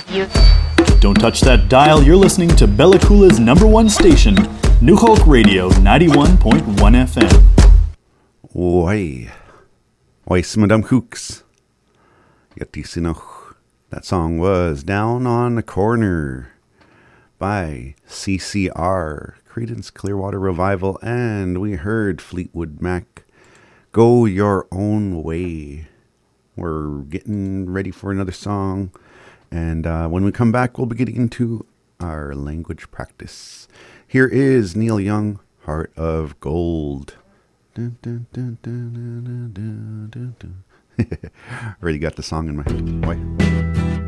Don't touch that dial. You're listening to Bella Coola's #1 station, New Hulk Radio 91.1 FM. Oi. Oi, Madame Hooks. Yatisinoch. That song was Down on the Corner by CCR, Creedence Clearwater Revival, and we heard Fleetwood Mac, Go Your Own Way. We're getting ready for another song, and when we come back, we'll be getting into our language practice. Here is Neil Young, Heart of Gold. Dun, dun, dun, dun, dun, dun, dun, dun, dun. Already got the song in my head. Why?